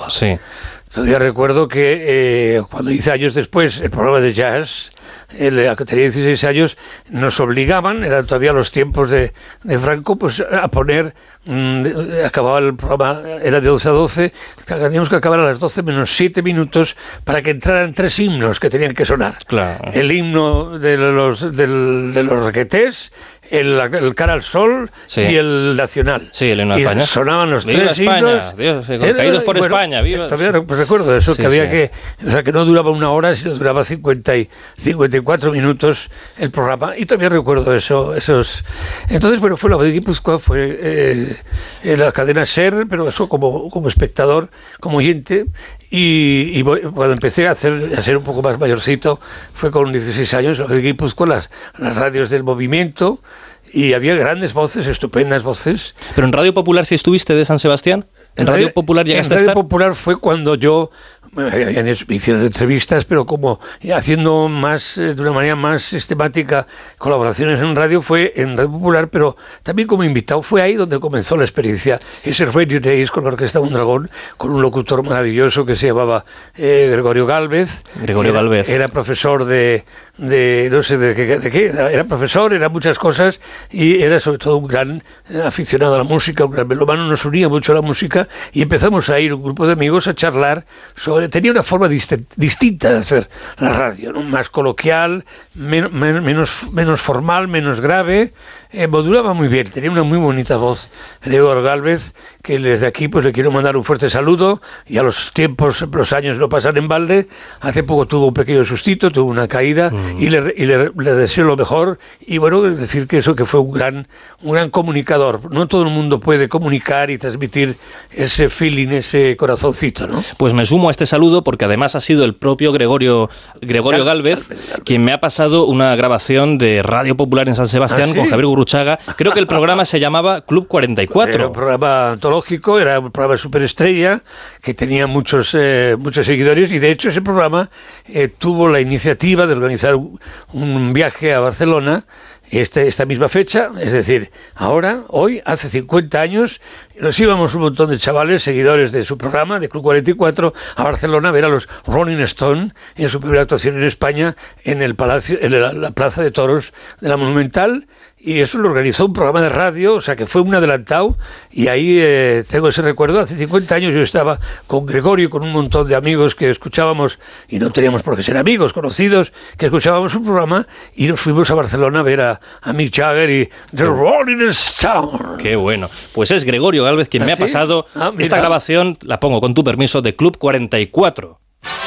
Sí. Todavía recuerdo que cuando hice años después el programa de jazz, que tenía 16 años, nos obligaban, eran todavía los tiempos de Franco, pues a poner, acababa el programa, era de 11 a 12, teníamos que acabar a las 12 menos 7 minutos para que entraran 3 himnos que tenían que sonar. Claro. El himno de los Requetés, el Cara al Sol, sí, y el Nacional. Sí, el himno de España. Sonaban los ¡Viva 3 España! himnos. Dios, caídos por España, viva. Todavía recuerdo eso, sí, que había que no duraba 1 hora, sino duraba 54 minutos el programa, y todavía recuerdo esos. Entonces, bueno, fue la de Guipúzcoa, fue la cadena SER, pero eso como espectador, como oyente. Y cuando empecé a ser un poco más mayorcito, fue con 16 años, lo de Guipúzcoa, las radios del movimiento, y había grandes voces, estupendas voces. ¿Pero en Radio Popular sí estuviste de San Sebastián? ¿En Radio Popular llegaste a estar? En Radio Popular fue cuando yo... me hicieron entrevistas, pero como haciendo más, de una manera más sistemática, colaboraciones en radio, fue en Radio Popular, pero también como invitado. Fue ahí donde comenzó la experiencia, ese Radio Days con la Orquesta Mondragón, con un locutor maravilloso que se llamaba Gregorio Gálvez. Era profesor de no sé de qué, era profesor, era muchas cosas, y era sobre todo un gran aficionado a la música, un gran melómano. Nos unía mucho a la música, y empezamos a ir un grupo de amigos a charlar sobre... Tenía una forma distinta de hacer la radio, ¿no? Más coloquial, menos formal, menos grave. Modulaba muy bien, tenía una muy bonita voz, Gregorio Gálvez, que desde aquí pues le quiero mandar un fuerte saludo, y a los años no pasan en balde. Hace poco tuvo un pequeño sustito, tuvo una caída, y le deseo lo mejor, y bueno, decir que fue un gran comunicador. No todo el mundo puede comunicar y transmitir ese feeling, ese corazoncito, ¿no? Pues me sumo a este saludo, porque además ha sido el propio Gregorio Gálvez quien me ha pasado una grabación de Radio Popular en San Sebastián, con Javier Gurruchaga. Creo que el programa se llamaba Club 44. Era un programa antológico, era un programa superestrella que tenía muchos seguidores, y de hecho ese programa tuvo la iniciativa de organizar un viaje a Barcelona esta misma fecha, es decir, hoy, hace 50 años, nos íbamos un montón de chavales, seguidores de su programa, de Club 44, a Barcelona a ver a los Rolling Stone en su primera actuación en España, en el Palacio, en la Plaza de Toros de la Monumental. Y eso lo organizó un programa de radio, o sea que fue un adelantado, y ahí tengo ese recuerdo. Hace 50 años yo estaba con Gregorio y con un montón de amigos que escuchábamos, y no teníamos por qué ser amigos, conocidos, que escuchábamos un programa, y nos fuimos a Barcelona a ver a Mick Jagger y The Rolling Stone. Qué bueno. Pues es Gregorio Gálvez quien me ha pasado esta grabación, la pongo con tu permiso, de Club 44.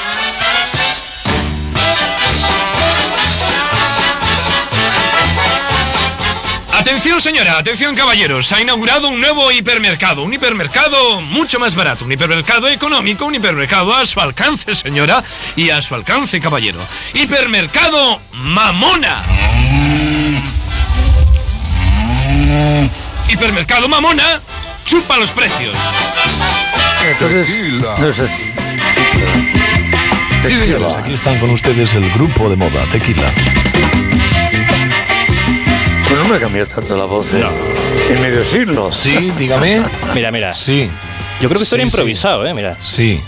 Atención señora, atención caballeros, se ha inaugurado un nuevo hipermercado, un hipermercado mucho más barato, un hipermercado económico, un hipermercado a su alcance señora, y a su alcance caballero. Hipermercado Mamona. Hipermercado Mamona, chupa los precios. Entonces, Tequila. Aquí están con ustedes el grupo de moda Tequila. Pues no me ha cambiado tanto la voz en medio siglo. Sí, dígame. Mira. Sí. Yo creo que estoy improvisado, mira. Sí.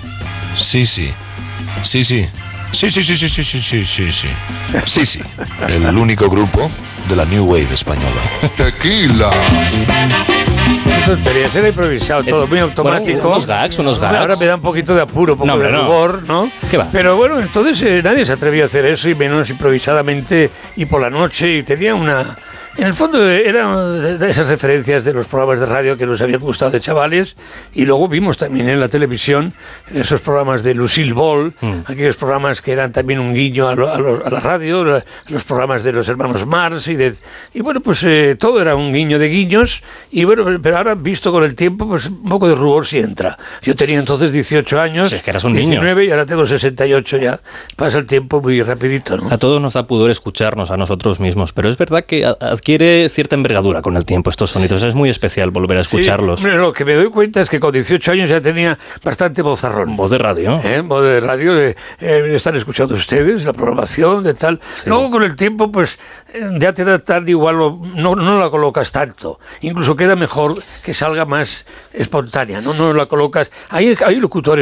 El único grupo de la New Wave española. Tequila. Qué tontería, era improvisado, todo muy automático. Bueno, unos gags. Ahora me da un poquito de apuro, un poco de rubor, ¿no? ¿Qué va? Pero bueno, entonces nadie se atrevía a hacer eso, y menos improvisadamente y por la noche, y tenía una... En el fondo eran de esas referencias de los programas de radio que nos habían gustado de chavales, y luego vimos también en la televisión, en esos programas de Lucille Ball, aquellos programas que eran también un guiño a la radio, los programas de los hermanos Marx, y bueno, pues todo era un guiño de guiños, y bueno, pero ahora visto con el tiempo, pues un poco de rubor sí entra. Yo tenía entonces 18 años, sí, es que eras un 19 niño. Y ahora tengo 68 ya. Pasa el tiempo muy rapidito, ¿no? A todos nos da pudor escucharnos a nosotros mismos, pero es verdad que adquiere cierta envergadura con el tiempo estos sonidos. Es muy especial volver a escucharlos. Sí, lo que me doy cuenta es que con 18 años ya tenía bastante vozarrón. Voz de radio. Voz de radio, están escuchando ustedes la programación, de tal. Sí. Luego con el tiempo, pues ya te da tal igual, no la colocas tanto. Incluso queda mejor que salga más espontánea, no la colocas. Hay locutores